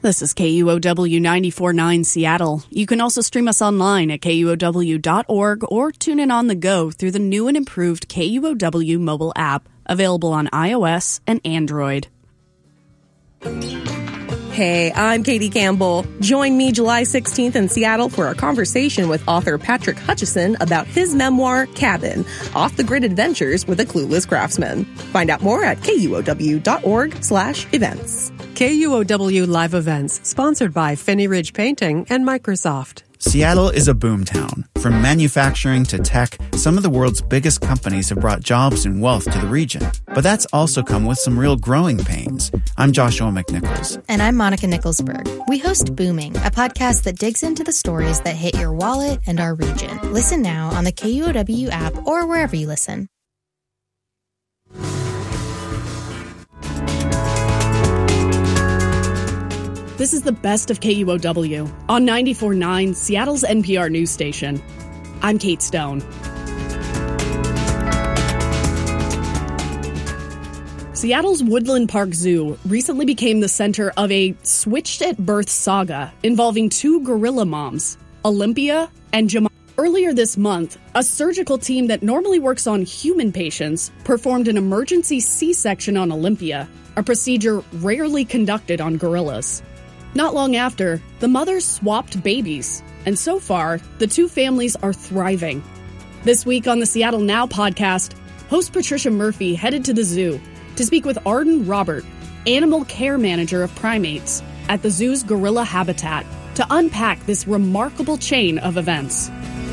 This is KUOW 94.9 Seattle. You can also stream us online at KUOW.org or tune in on the go through the new and improved KUOW mobile app, available on iOS and Android. Hey, I'm Katie Campbell. Join me July 16th in Seattle for a conversation with author Patrick Hutchison about his memoir, Cabin, Off-the-Grid Adventures with a Clueless Craftsman. Find out more at KUOW.org/events. KUOW Live Events, sponsored by Finney Ridge Painting and Microsoft. Seattle is a boomtown. From manufacturing to tech, some of the world's biggest companies have brought jobs and wealth to the region. But that's also come with some real growing pains. I'm Joshua McNichols. And I'm Monica Nicholsberg. We host Booming, a podcast that digs into the stories that hit your wallet and our region. Listen now on the KUOW app or wherever you listen. This is the best of KUOW on 94.9, Seattle's NPR news station. I'm Kate Stone. Seattle's Woodland Park Zoo recently became the center of a switched-at-birth saga involving two gorilla moms, Olympia and Jemani. Earlier this month, a surgical team that normally works on human patients performed an emergency C-section on Olympia, a procedure rarely conducted on gorillas. Not long after, the mothers swapped babies, and so far, the two families are thriving. This week on the Seattle Now podcast, host Patricia Murphy headed to the zoo to speak with Arden Robert, animal care manager of primates at the zoo's gorilla habitat, to unpack this remarkable chain of events.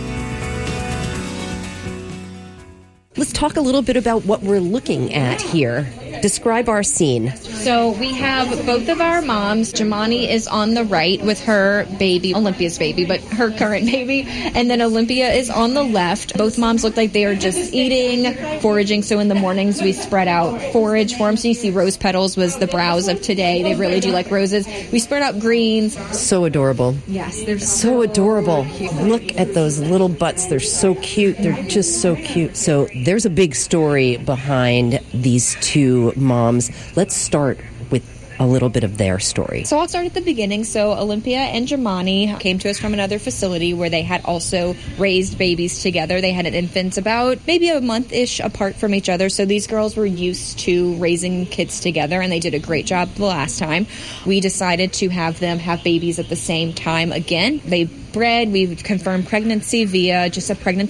Let's talk a little bit about what we're looking at here. Describe our scene. So we have both of our moms. Jemani is on the right with her baby, Olympia's baby, but her current baby. And then Olympia is on the left. Both moms look like they are just eating, foraging. So in the mornings, we spread out forage for them. So you see rose petals was the browse of today. They really do like roses. We spread out greens. So adorable. Yes, they're so adorable. Look at those little butts. They're so cute. They're just so cute. So there's a big story behind these two moms. Let's start with a little bit of their story. So I'll start at the beginning. So Olympia and Jemani came to us from another facility where they had also raised babies together. They had infants about maybe a month-ish apart from each other. So these girls were used to raising kids together, and they did a great job the last time. We decided to have them have babies at the same time again. They bred. We confirmed pregnancy via just a pregnancy